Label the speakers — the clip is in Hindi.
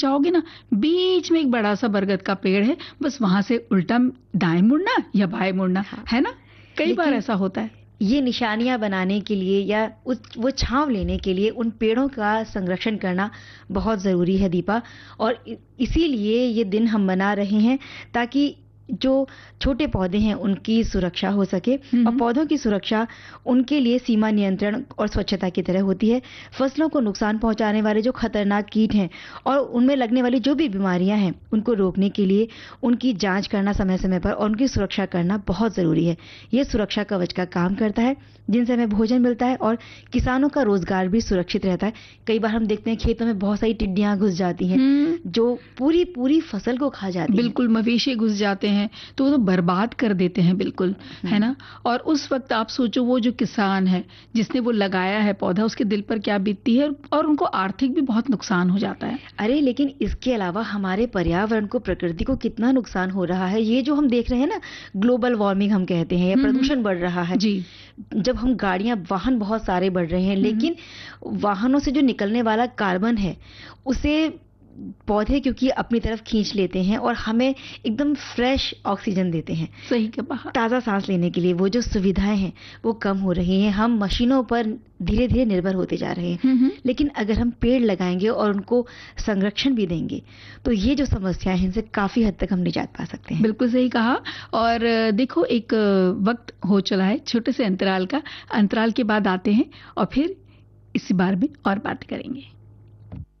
Speaker 1: जाओगे ना, बीच में एक बड़ा सा बरगद का पेड़ है, बस वहां से उल्टा दाएं मुड़ना या बाएं मुड़ना,
Speaker 2: हाँ।
Speaker 1: है ना? कई बार
Speaker 2: लेकिन
Speaker 1: ऐसा होता है।
Speaker 2: ये निशानियां बनाने के लिए या वो छांव लेने के लिए उन पेड़ों का संरक्षण करना बहुत ज़रूरी है दीपा। और इसीलिए ये दिन हम मना रहे हैं, ताकि जो छोटे पौधे हैं उनकी सुरक्षा हो सके। और पौधों की सुरक्षा उनके लिए सीमा नियंत्रण और स्वच्छता की तरह होती है। फसलों को नुकसान पहुंचाने वाले जो खतरनाक कीट हैं और उनमें लगने वाली जो भी बीमारियां हैं, उनको रोकने के लिए उनकी जांच करना समय समय पर और उनकी सुरक्षा करना बहुत ज़रूरी है। ये सुरक्षा कवच का काम करता है, जिनसे हमें भोजन मिलता है और किसानों का रोजगार भी सुरक्षित रहता है। कई बार हम देखते हैं खेतों में बहुत सारी टिड्डियां घुस जाती हैं जो पूरी पूरी फसल को खा जाती हैं।
Speaker 1: बिल्कुल, मवेशी घुस जाते हैं तो वो तो बर्बाद कर देते हैं बिल्कुल, है ना? और उस वक्त आप सोचो, वो जो किसान है जिसने वो लगाया है पौधा, उसके दिल पर क्या बीतती है, और उनको आर्थिक भी बहुत नुकसान हो जाता है।
Speaker 2: अरे लेकिन इसके अलावा हमारे पर्यावरण को, प्रकृति को कितना नुकसान हो रहा है। ये जो हम देख रहे हैं ना, ग्लोबल वार्मिंग हम कहते हैं, या प्रदूषण बढ़ रहा है
Speaker 1: जी।
Speaker 2: जब हम वाहन बहुत सारे बढ़ रहे हैं, लेकिन वाहनों से जो निकलने वाला कार्बन है उसे पौधे क्योंकि अपनी तरफ खींच लेते हैं और हमें एकदम फ्रेश ऑक्सीजन देते हैं।
Speaker 1: सही कहा।
Speaker 2: ताज़ा सांस लेने के लिए वो जो सुविधाएं हैं वो कम हो रही हैं। हम मशीनों पर धीरे धीरे निर्भर होते जा रहे हैं। लेकिन अगर हम पेड़ लगाएंगे और उनको संरक्षण भी देंगे तो ये जो समस्या है इनसे काफी हद तक हम निजात पा सकते हैं।
Speaker 1: बिल्कुल सही कहा। और देखो, एक वक्त हो चला है छोटे से अंतराल का। अंतराल के बाद आते हैं और फिर इसी बारे में और बात करेंगे।